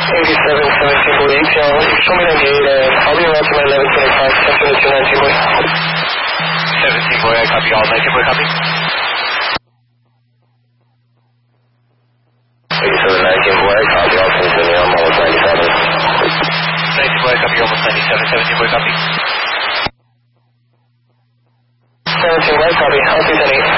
17 boy, show me the gate and I'll be around to my 1125, 10 to 19 boy. 17 boy, I copy all, 19 boy, copy. 19 boy, copy all, continue, I'm almost 97. 19 boy, copy, almost 97, 17 boy, copy. 17 boy, copy, I'll see 10-8.